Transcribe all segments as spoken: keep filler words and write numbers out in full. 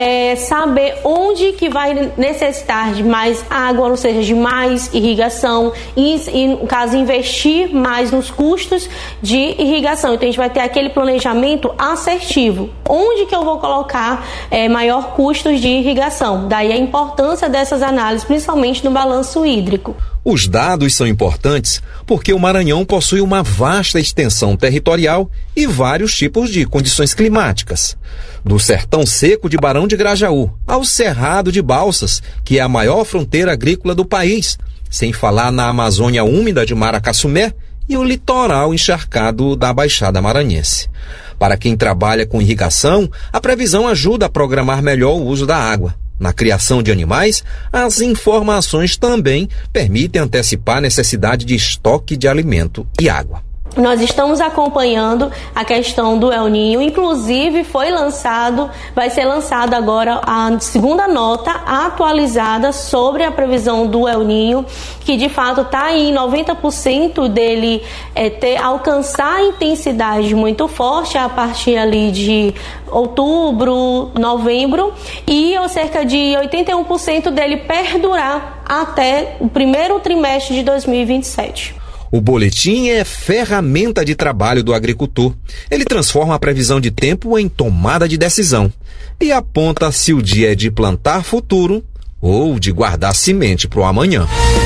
É saber onde que vai necessitar de mais água, ou seja, de mais irrigação e, e, no caso, investir mais nos custos de irrigação. Então, a gente vai ter aquele planejamento assertivo. Onde que eu vou colocar é, maior custos de irrigação? Daí a importância dessas análises, principalmente no balanço hídrico. Os dados são importantes porque o Maranhão possui uma vasta extensão territorial e vários tipos de condições climáticas. Do sertão seco de Barão de Grajaú ao Cerrado de Balsas, que é a maior fronteira agrícola do país, sem falar na Amazônia úmida de Maracassumé e o litoral encharcado da Baixada Maranhense. Para quem trabalha com irrigação, a previsão ajuda a programar melhor o uso da água. Na criação de animais, as informações também permitem antecipar a necessidade de estoque de alimento e água. Nós estamos acompanhando a questão do El Niño, inclusive foi lançado, vai ser lançada agora a segunda nota atualizada sobre a previsão do El Niño, que de fato está aí em noventa por cento dele é, ter, alcançar a intensidade muito forte a partir ali de outubro, novembro, e cerca de oitenta e um por cento dele perdurar até o primeiro trimestre de dois mil e vinte e sete. O boletim é ferramenta de trabalho do agricultor. Ele transforma a previsão de tempo em tomada de decisão e aponta se o dia é de plantar futuro ou de guardar semente para o amanhã.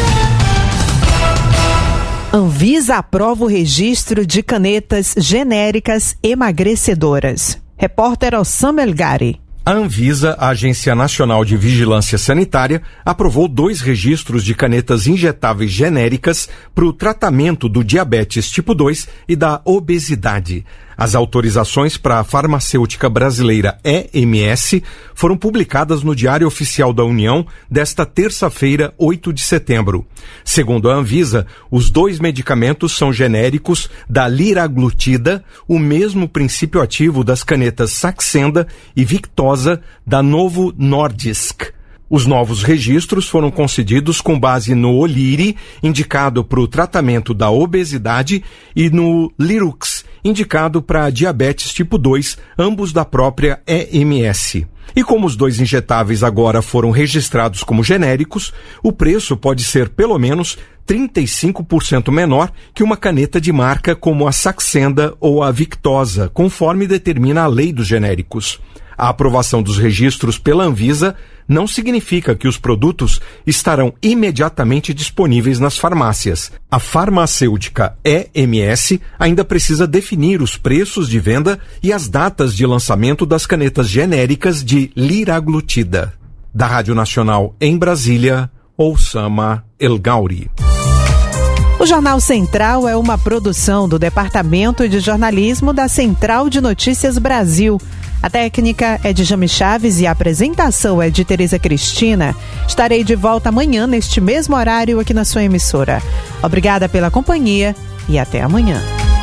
Anvisa aprova o registro de canetas genéricas emagrecedoras. Repórter Osama Elgari. A Anvisa, a Agência Nacional de Vigilância Sanitária, aprovou dois registros de canetas injetáveis genéricas para o tratamento do diabetes tipo dois e da obesidade. As autorizações para a farmacêutica brasileira E M S foram publicadas no Diário Oficial da União desta terça-feira, oito de setembro. Segundo a Anvisa, os dois medicamentos são genéricos da liraglutida, o mesmo princípio ativo das canetas Saxenda e Victoza da Novo Nordisk. Os novos registros foram concedidos com base no Oliri, indicado para o tratamento da obesidade, e no Lirux, indicado para diabetes tipo dois, ambos da própria E M S. E como os dois injetáveis agora foram registrados como genéricos, o preço pode ser pelo menos trinta e cinco por cento menor que uma caneta de marca como a Saxenda ou a Victoza, conforme determina a lei dos genéricos. A aprovação dos registros pela Anvisa não significa que os produtos estarão imediatamente disponíveis nas farmácias. A farmacêutica E M S ainda precisa definir os preços de venda e as datas de lançamento das canetas genéricas de liraglutida. Da Rádio Nacional em Brasília, Osama Elgauri. O Jornal Central é uma produção do Departamento de Jornalismo da Central de Notícias Brasil. A técnica é de Jami Chaves e a apresentação é de Tereza Cristina. Estarei de volta amanhã neste mesmo horário aqui na sua emissora. Obrigada pela companhia e até amanhã.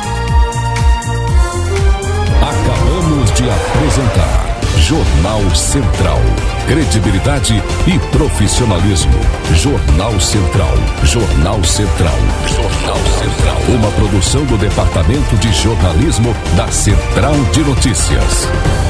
Acabamos de apresentar Jornal Central. Credibilidade e profissionalismo. Jornal Central. Jornal Central. Jornal Central. Uma produção do Departamento de Jornalismo da Central de Notícias.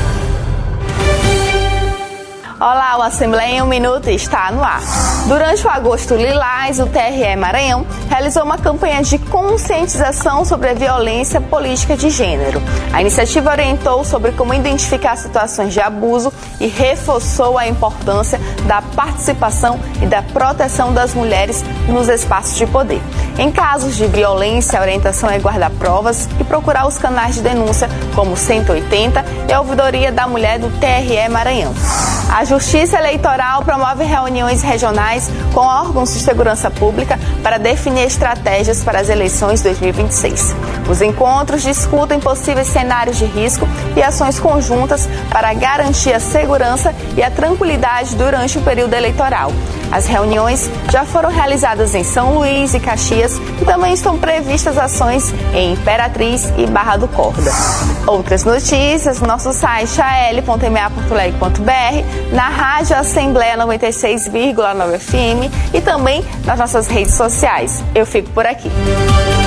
Olá, o Assembleia em um Minuto está no ar. Durante o Agosto Lilás, o T R E Maranhão realizou uma campanha de conscientização sobre a violência política de gênero. A iniciativa orientou sobre como identificar situações de abuso e reforçou a importância da participação e da proteção das mulheres nos espaços de poder. Em casos de violência, a orientação é guardar provas e procurar os canais de denúncia, como cento e oitenta e a Ouvidoria da Mulher do T R E Maranhão. A Justiça Eleitoral promove reuniões regionais com órgãos de segurança pública para definir estratégias para as eleições dois mil e vinte e seis. Os encontros discutem possíveis cenários de risco e ações conjuntas para garantir a segurança e a tranquilidade durante o período eleitoral. As reuniões já foram realizadas em São Luís e Caxias e também estão previstas ações em Imperatriz e Barra do Corda. Outras notícias no nosso site a l ponto m a ponto leg ponto b r, na Rádio Assembleia noventa e seis vírgula nove F M e também nas nossas redes sociais. Eu fico por aqui.